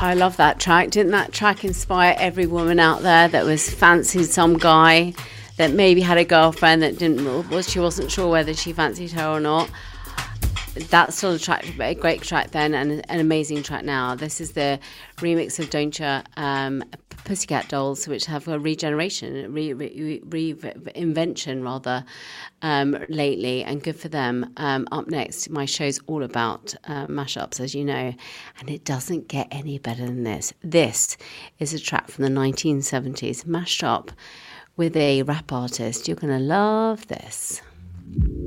I love that track. Didn't that track inspire every woman out there that was fancied some guy that maybe had a girlfriend that she wasn't sure whether she fancied her or not? That sort of track, a great track then, and an amazing track now. This is the remix of Don't Ya, Pussycat Dolls, which have a reinvention rather lately, and good for them. Up next, my show's all about mashups, as you know, and it doesn't get any better than this. This is a track from the 1970s, mashed up with a rap artist. You're going to love this.